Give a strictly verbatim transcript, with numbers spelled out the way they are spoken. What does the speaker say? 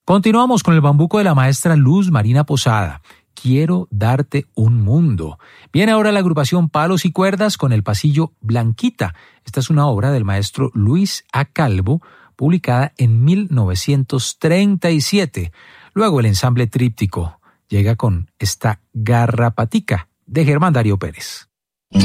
Continuamos con el bambuco de la maestra Luz Marina Posada. Quiero darte un mundo. Viene ahora la agrupación Palos y Cuerdas con el pasillo Blanquita. Esta es una obra del maestro Luis A. Calvo, publicada en mil novecientos treinta y siete. Luego el ensamble Tríptico llega con esta Garrapatica de Germán Darío Pérez.